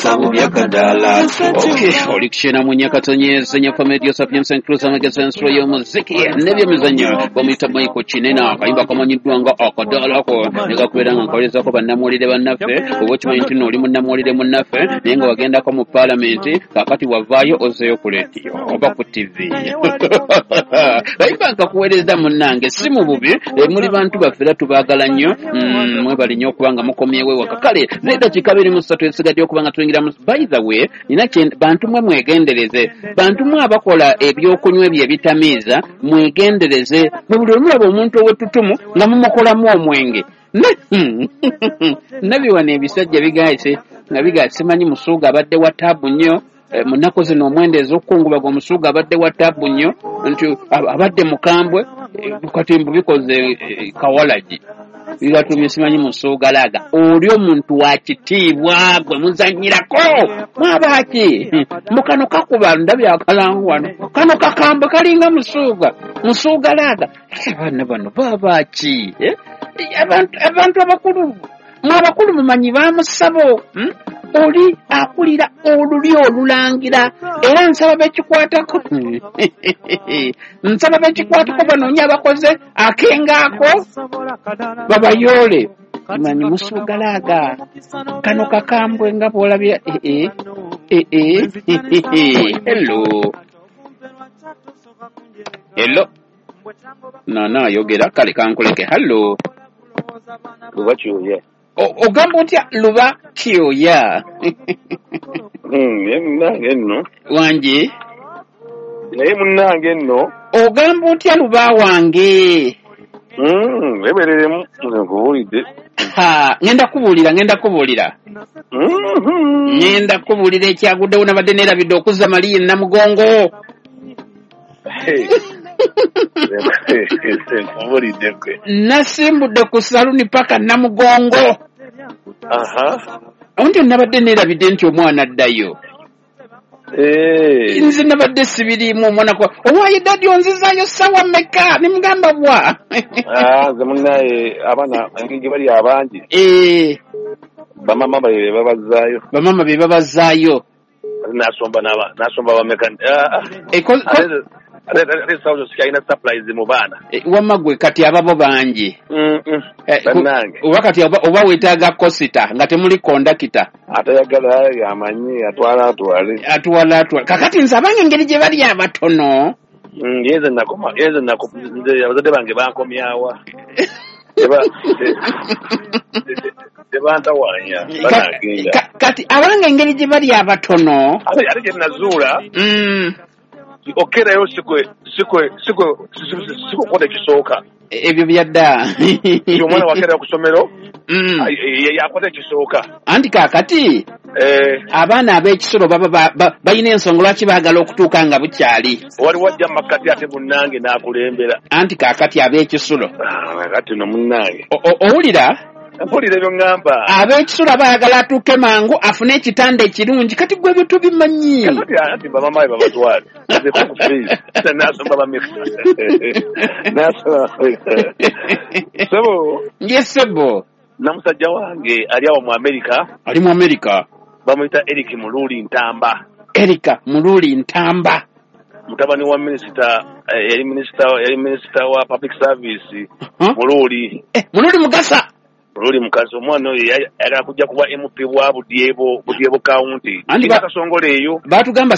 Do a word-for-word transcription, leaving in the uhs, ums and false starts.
sabubya kadala. Okay, olikishena munyakatonyeze nyafamedio sapiens and cruise amageza ensro y'omuziki n'ebyemizannyo bamuyita Michael Kinena akayimba kamanyiddwa nga akadala ko negakubeera nga nkolezako bannamawulire bannaffe oba okimanyi nti oli munnamawulire munnaffe naye nga wagendako mu paalamenti kakati wavaayo ozeeyo ku lediyo oba ku tivi bayimba nkakuweereza munnange si mu bubi muli bantu baffe era tubaagala nnyo mwebali nnyo okuba nga mukomyewo ewaka kale n'eddakiika abiri mu ssatu esigadde okuba nga tuyingira mu by the way nina bantu mwe mwegendereze bantu mwe abakola ebyokunywa ebyo ebitamiiza mwegendereze mu buli omulaba omuntu ow'ettutumu nga mumukolamu omwenge nabiwana ebisajja bigaise nga bigaise simanyi musuuga abadde wa taabu nnyo mu nnaku zino omwende ez'okukungubaga omusuuga abadde wa taabu nnyo nti abadde mukambwe kati mbu bikoze kawalagi bigatumye simanyi musuugalaga oli omuntu wa kitiibwa gwe muzannyirako mwabaki mukano kakuba ndabye akalangu wano kano kakambwe kalinga musuuga musuugalaga abaana bano babaki abantu abantu abakulu mwabakulu mumanyi bamusabo oli akulira oluli olulangira era nsaba bekikwatako nsaba bekikwatako banoonya abakoze akengaako babayole kimanyi musuugalaaga kano kakambwe nga bwolabye ee ee hello hello nana ayogera kale kankuleke hallo luba kyoya ogamba otya luba kyoya naye munnange nno wange naye munnange nno ogamba otya luba wange ebereremu nkubuulidde ngenda kubuulira ngenda kubuulira ngenda kubuulira ekyaguddewo nabadde neerabidde okuzza maliye namugongo nasimbudde ku saluni paka namugongo nti nabadde neerabidde nti omwana addayo nze nabadde sibiriimu omwana kwa owaaye dadi onzizaayo sawa meka nimugamba bwa nze munnaye abaana engeri gye bali abangi bamama be babazaayo bamama be babazaayo nasomba nasomba bameka ate sawo sikayina surprise mu baana wamma gwe kati ababo bangi bannange oba kati oba weetaaga kosita nga temuli kondakita atayagala yamanyi atwala atwale atwala atwale kakati nze abange engeri gye bali abatono yenze nakoma yenze nze abazadde bange bankomyawa tebantawanya banagenda kati abange engeri gye bali abatono ate gye nazuula okerayo sikwe sikwe sikwe sikwe kote kisooka ebyo byadda omwana wakera ku ssomero yakote kisooka anti kaakati abaana ab'ekisolo baba balina ensonga lwaki baagala okutuuka nga bukyali wali wajja makkati ate munnange n'akulembera anti kaakati ab'ekisolo kati no munnange owulira mpulira ebyo ŋŋamba ab'ekisolo baagala atuuke mangu afune ekitanda ekirungi kati gwe byo tubimanyi ati bamamaye babatwale nasomba bameka nasoma sebo ngesebo namusajja wange ali awo mu Amerika ali mu Amerika bamuyita Eric Mululi Ntamba Erika Mululi Ntamba mutabani wa minisita yali minisita yali minisita wa public service Mululi Mululi Mugasa Mululi mukazi omwana oyo yali akujja kuba M P wa Budyebo Budyebo county andi bakasongole eyo batugamba